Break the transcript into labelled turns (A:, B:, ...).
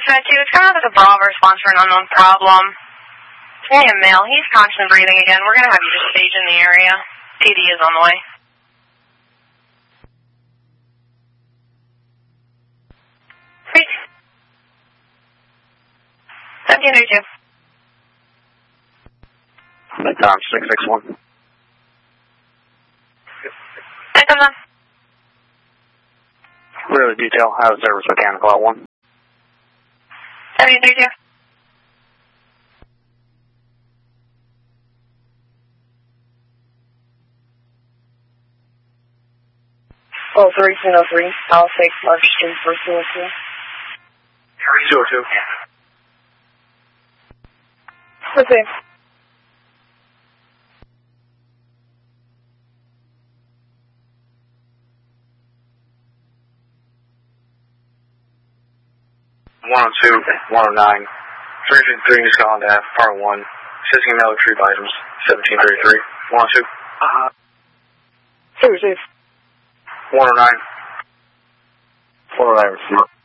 A: Med 2, it's coming up as a Bravo response for an unknown problem. It's going to be a male. He's constantly breathing again. We're going to have you just stage in the area. PD is on the way. Sweet. 1732.
B: Tom 661.
A: Hey, come on.
B: Really detail, how is service mechanical at 1?
A: 1732.
C: Oh, 1303, Palisades, March Street, for 202.
B: 202.
C: What's it?
B: One 109. 353 is gone to part 1. 16 no troop items. 1733. 102.
C: Hey, receive.
B: 109. 409 receive.